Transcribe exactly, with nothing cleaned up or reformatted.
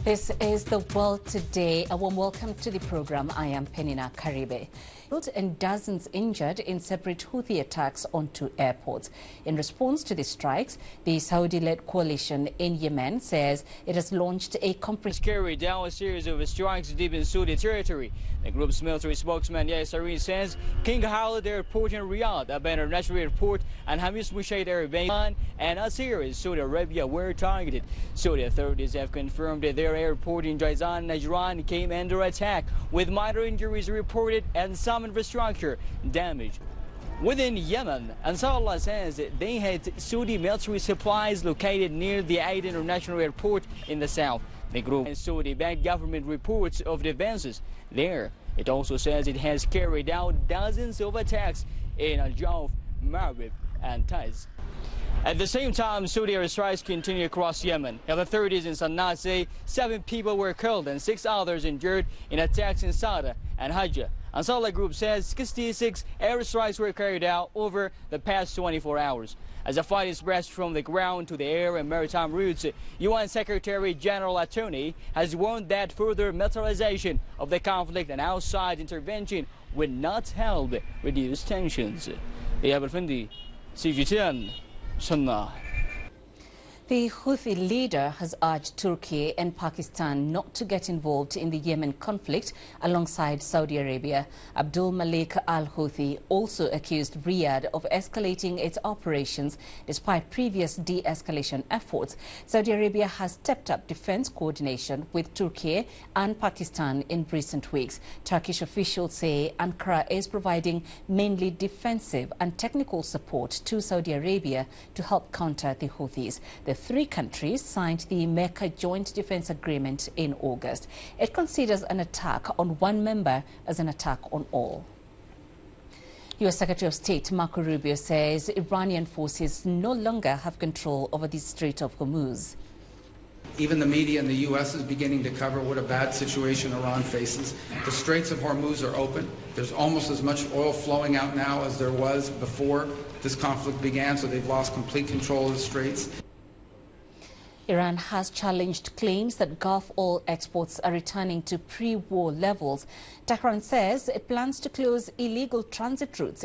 This is The World Today. A warm welcome to the program. I am Penina Karibe. And dozens injured in separate Houthi attacks on two airports. In response to the strikes, the Saudi-led coalition in Yemen says it has launched a comprehensive... carried out a series of strikes deep in Saudi territory. The group's military spokesman Yahya Sareen says King Khalid Airport in Riyadh, Aban International Airport, and Hamis Mushaid Airport and a series Saudi Arabia were targeted. Saudi authorities have confirmed that their airport in Jizan, Najran came under attack, with minor injuries reported and some infrastructure damage. Within Yemen, Ansarullah says they had Saudi military supplies located near the Aden International Airport in the south. The group and Saudi-backed government reports of the advances there. It also says it has carried out dozens of attacks in Al-Jawf, Marib, and Taiz. At the same time, Saudi airstrikes continue across Yemen. Health authorities in Sana'a say seven people were killed and six others injured in attacks in Sada and Hajjah. Ansarullah Group says sixty-six airstrikes were carried out over the past twenty-four hours. As the fight is spread from the ground to the air and maritime routes, U N Secretary General Atoni has warned that further militarization of the conflict and outside intervention would not help reduce tensions. Iyab Al-Findi, C G T N, Sana'a. The Houthi leader has urged Turkey and Pakistan not to get involved in the Yemen conflict alongside Saudi Arabia. Abdul Malik al-Houthi also accused Riyadh of escalating its operations despite previous de-escalation efforts. Saudi Arabia has stepped up defense coordination with Turkey and Pakistan in recent weeks. Turkish officials say Ankara is providing mainly defensive and technical support to Saudi Arabia to help counter the Houthis. The three countries signed the Mecca Joint Defense Agreement in August. It considers an attack on one member as an attack on all. U S Secretary of State Marco Rubio says Iranian forces no longer have control over the Strait of Hormuz. Even the media in the U S is beginning to cover what a bad situation Iran faces. The Straits of Hormuz are open. There's almost as much oil flowing out now as there was before this conflict began, so they've lost complete control of the straits. Iran has challenged claims that Gulf oil exports are returning to pre-war levels. Tehran says it plans to close illegal transit routes